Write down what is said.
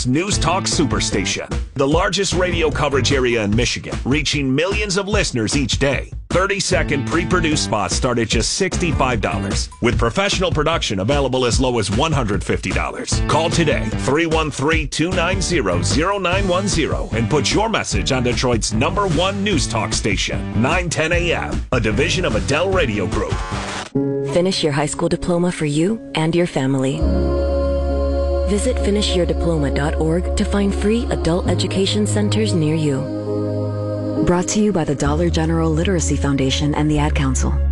Michigan's News Talk Superstation. The largest radio coverage area in Michigan, reaching millions of listeners each day. 30-second pre-produced spots start at just $65, with professional production available as low as $150. Call today, 313-290-0910, and put your message on Detroit's #1 News Talk station, 910 AM, a division of Adele Radio Group. Finish your high school diploma for you and your family. Visit finishyourdiploma.org to find free adult education centers near you. Brought to you by the Dollar General Literacy Foundation and the Ad Council.